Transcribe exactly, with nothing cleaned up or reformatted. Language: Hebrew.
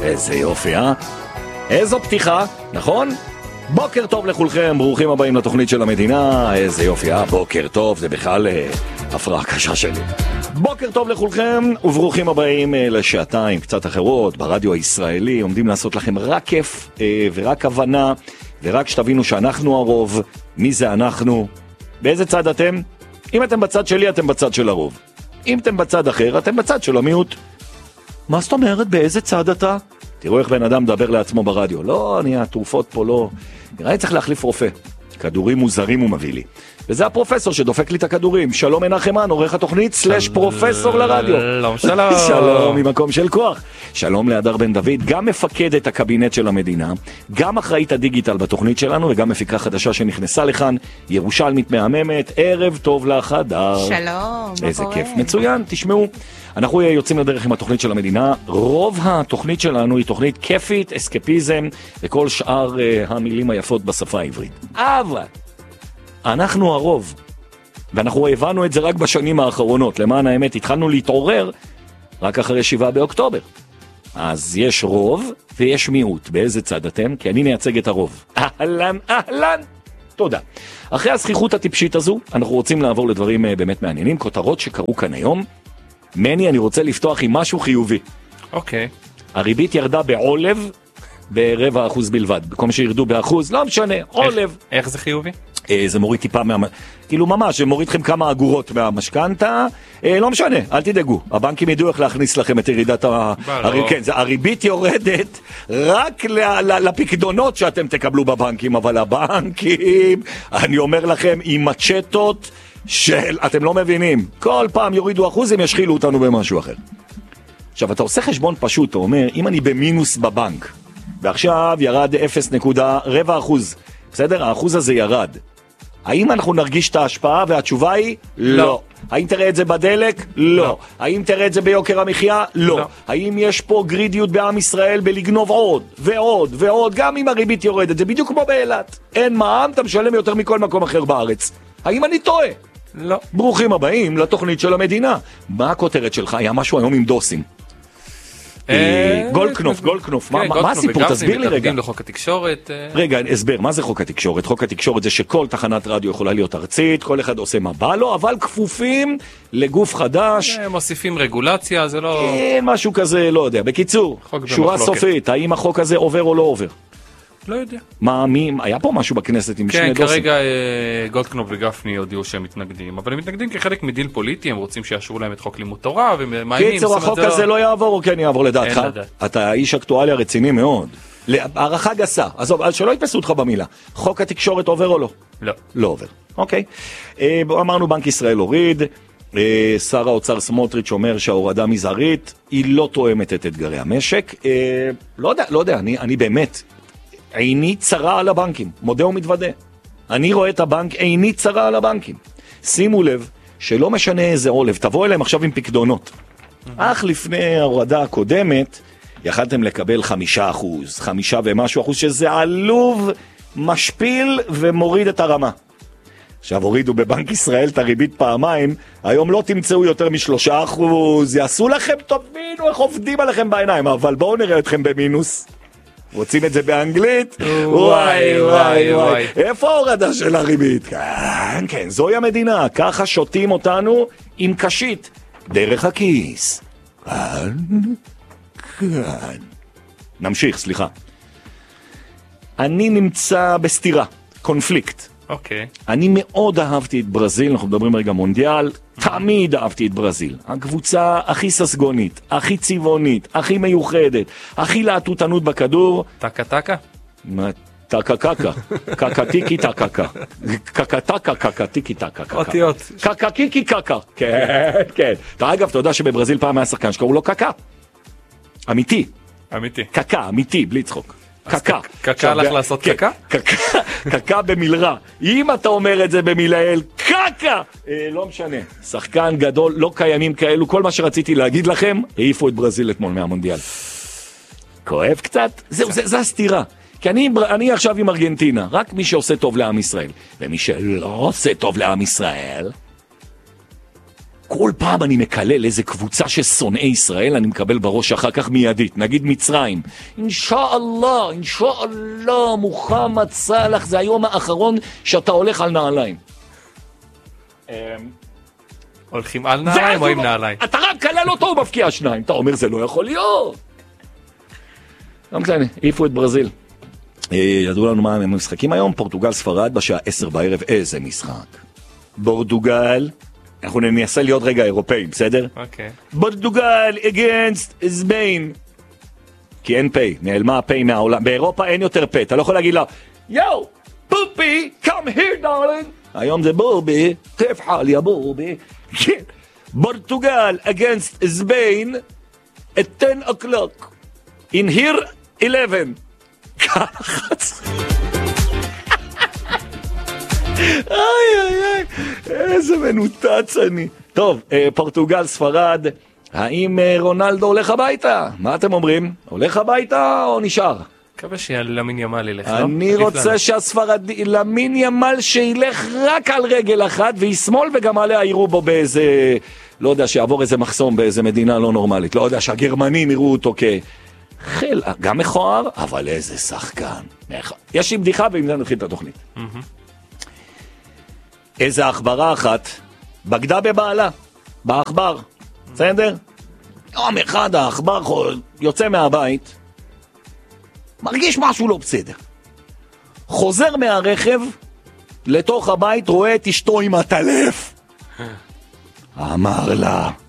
איזה יופי, אה? איזו פתיחה, נכון? בוקר טוב לכולכם, ברוכים הבאים לתוכנית של המדינה. איזה יופי, אה? בוקר טוב, זה בכלל אה, הפרעה קשה שלי. בוקר טוב לכולכם, וברוכים הבאים אה, לשעתיים קצת אחרות ברדיו הישראלי. עומדים לעשות לכם רק כיף אה, ורק הבנה, ורק שתבינו שאנחנו הרוב. מי זה אנחנו? באיזה צד אתם? אם אתם בצד שלי, אתם בצד של הרוב. אם אתם בצד אחר, אתם בצד של המיעוט. מה זאת אומרת? באיזה צד אתה? תראו איך בן אדם מדבר לעצמו ברדיו. לא, אני, התרופות פה לא... נראה לי צריך להחליף רופא. כדורים מוזרים הוא מביא לי. וזה הפרופסור שדופק לי את הכדורים. שלום מנחמן, עורך התוכנית, סלש פרופסור לרדיו. שלום, שלום. שלום ממקום של כוח. שלום להדר בן דוד, גם מפקדת הקבינט של המדינה, גם אחראית הדיגיטל בתוכנית שלנו, וגם מפיקה חדשה שנכנסה לכאן, ירושלמית מהממת. ערב טוב לך, הדר. שלום. איזה כיף. מצוין, תשמעו. אנחנו יוצאים לדרך עם התוכנית של המדינה. רוב התוכנית שלנו היא תוכנית כיפית, אסקפיזם, וכל שאר uh, המילים היפות בשפה העברית. אבל אנחנו הרוב, ואנחנו הבנו את זה רק בשנים האחרונות. למען האמת, התחלנו להתעורר רק אחרי שבעה באוקטובר. אז יש רוב ויש מיעוט. באיזה צד אתם? כי אני מייצג את הרוב. אהלן, אהלן. תודה. אחרי הזכיחות הטיפשית הזו, אנחנו רוצים לעבור לדברים uh, באמת מעניינים, כותרות שקרו כאן היום. מני, אני רוצה לפתוח עם משהו חיובי. אוקיי. הריבית ירדה בעולב ברבע אחוז בלבד. במקום שירדו באחוז, לא משנה, עולב. איך זה חיובי? זה מוריד טיפה מה... כאילו ממש, זה מוריד לכם כמה אגורות מהמשכנתה. לא משנה, אל תדאגו. הבנקים ידעו איך להכניס לכם את ירידת ה... כן, הריבית יורדת רק לפקדונות שאתם תקבלו בבנקים, אבל הבנקים, אני אומר לכם, עם מצ'טות של... אתם לא מבינים. כל פעם יורידו אחוז, הם ישחילו אותנו במשהו אחר. עכשיו, אתה עושה חשבון פשוט, אתה אומר, אם אני במינוס בבנק, ועכשיו ירד אפס נקודה ארבע אחוז, בסדר? האחוז הזה ירד. האם אנחנו נרגיש את ההשפעה? והתשובה היא לא. לא. האם תראה את זה בדלק? לא. לא. האם תראה את זה ביוקר המחיה? לא. לא. האם יש פה גרידיות בעם ישראל בלגנוב עוד ועוד ועוד, גם אם הריבית יורדת? זה בדיוק כמו באילת. אין מע"מ, אתה משלם יותר מכל מקום אחר בארץ. האם אני טועה? לא. ברוכים הבאים לתוכנית של המדינה. מה הכותרת שלך? היה משהו היום עם דוסים. גולדקנופ, גולדקנופ, מה הסיפור? תסביר לי רגע. מתנגדים לחוק התקשורת. רגע, הסבר, מה זה חוק התקשורת? חוק התקשורת זה שכל תחנת רדיו יכולה להיות ארצית, כל אחד עושה מה בא לו, אבל כפופים לגוף חדש. מוסיפים רגולציה, זה לא... כן, משהו כזה, לא יודע. בקיצור, שורה סופית, האם החוק הזה עובר או לא עובר? לא יודע. מה, מי, היה פה משהו בכנסת עם שני דוסים? כן, כרגע גולדקנופ וגפני הודיעו שהם מתנגדים, אבל הם מתנגדים כחלק מדיל פוליטי, הם רוצים שיאשרו להם את חוק לימוד תורה, ומאיימים... קיצור, החוק הזה לא יעבור או כן יעבור לדעתך? אתה איש אקטואליה רציני מאוד. הערכה גסה, עזוב, שלא יתפסו אותך במילה. חוק התקשורת עובר או לא? לא. לא עובר, אוקיי. אמרנו בנק ישראל הוריד, שר האוצר סמוטריץ' אומר שההורדה מזערית, היא לא תואמת את אתגרי המשק. לא יודע, לא יודע, אני, אני באמת... עיני צרה על הבנקים, מודה ומתוודה. אני רואה את הבנק, עיני צרה על הבנקים. שימו לב שלא משנה איזה עולב, תבוא אליהם עכשיו עם פקדונות. אך לפני ההורדה הקודמת, יכלתם לקבל חמישה אחוז, חמישה ומשהו אחוז, שזה עלוב, משפיל ומוריד את הרמה. עכשיו הורידו בבנק ישראל את הריבית פעמיים, היום לא תמצאו יותר משלושה אחוז, יעשו לכם, תבינו איך עובדים עליכם בעיניים, אבל בואו נראה אתכם במינוס. רוצים את זה באנגלית? וואי וואי וואי. איפה ההורדה של הריבית? כן, כן, זוהי המדינה. ככה שותים אותנו עם קשית. דרך הכיס. כאן, כאן. נמשיך, סליחה. אני נמצא בסתירה, קונפליקט. אוקיי. אני מאוד אהבתי את ברזיל, אנחנו מדברים רגע מונדיאל, תמיד אהבתי את ברזיל. הקבוצה הכי ססגונית, הכי צבעונית, הכי מיוחדת, הכי להטוטנות בכדור. טקה טקה? טקה קקה, קקה טיקי טקה קקה, קקה טקה קקה טיקי טקה קקה. אותיות. קקה קיקי קקה, כן, כן. אגב, אתה יודע שבברזיל פעם היה שחקן שקראו לו קקה. אמיתי. אמיתי. קקה, אמיתי, בלי צחוק. קקה. קקה הלך לעשות קקה? קקה במילרה. אם אתה אומר את זה במילאל, קקה! לא משנה. שחקן גדול, לא קיימים כאלו. כל מה שרציתי להגיד לכם, העיפו את ברזיל אתמול מהמונדיאל. כואב קצת? זהו, זה הסתירה. כי אני, אני עכשיו עם ארגנטינה, רק מי שעושה טוב לעם ישראל. ומי שלא עושה טוב לעם ישראל, כל פעם אני מקלל איזה קבוצה של שונאי ישראל, אני מקבל בראש אחר כך מיידית, נגיד מצרים. אינשאללה, אינשאללה, מוחמד סלח, זה היום האחרון שאתה הולך על נעליים. הולכים על נעליים או עם נעליים? אתה רק קלל אותו ומפקיע שניים, אתה אומר זה לא יכול להיות. לא משנה, העיפו את ברזיל. ידעו לנו מה הם משחקים היום, פורטוגל ספרד בשעה עשר בערב, איזה משחק. פורטוגל, אנחנו ננסה להיות רגע אירופאים, בסדר? אוקיי. פורטוגל against ספיין. כי אין פי, נעלמה הפי מהעולם. באירופה אין יותר פי, אתה לא יכול להגיד לה, יאו, פופי, come here darling. היום זה בובי, כיף חל יא בובי. פורטוגל against ספיין at ten o'clock. In here eleven. כחץ. איי איי איי, איזה מנותץ אני. טוב, פורטוגל ספרד, האם רונלדו הולך הביתה? מה אתם אומרים? הולך הביתה או נשאר? מקווה שלמין ימל ילך, לא? אני רוצה שהספרדי, למין ימל שילך רק על רגל אחת וישמאל וגם עליה יראו בו באיזה, לא יודע, שיעבור איזה מחסום באיזה מדינה לא נורמלית. לא יודע, שהגרמנים יראו אותו כ... חיל, גם מכוער, אבל איזה שחקן. יש לי בדיחה ועם זה נתחיל את התוכנית. איזה אכברה אחת בגדה בבעלה, באכבר, בסדר? יום אחד האכבר יוצא מהבית, מרגיש משהו לא בסדר. חוזר מהרכב, לתוך הבית, רואה את אשתו עם הטלף. אמר לה,